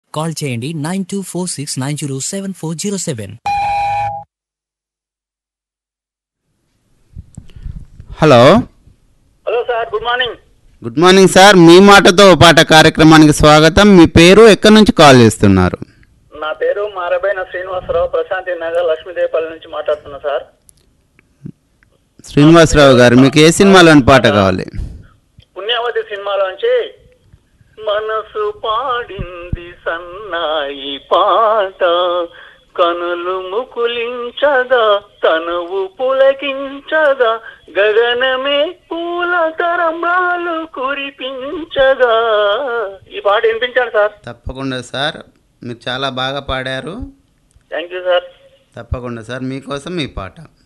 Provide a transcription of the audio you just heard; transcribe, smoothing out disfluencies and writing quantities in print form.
Call చేయండి 9246907407. Hello hello sir, good morning. Good morning sir. మీ మాటతో ఓ పాట కార్యక్రమానికి స్వాగతం. మీ పేరు ఎక్కడి నుంచి కాల్ చేస్తున్నారు? నా పేరు మారబైన శ్రీనివాసరావు, ప్రశాంతి నగర్ లక్ష్మీదేవపల్లి నుంచి మాట్లాడుతున్నా సార్. శ్రీనివాసరావు గారు, మీకు ఏ సినిమాలోని పాట కావాలి? పుణ్యవతి సినిమాలోంచి మనసు పాడింది సన్నాయి పాట, కనులు ముకులించగా తనువు పులకించగా, గగనమే పూల తరంబాలు కురిపించగా. ఈ పాట వినిపించాడు సార్. తప్పకుండా సార్, మీరు చాలా బాగా పాడారు. Thank you sir. తప్పకుండా సార్, మీకోసం మీ పాట.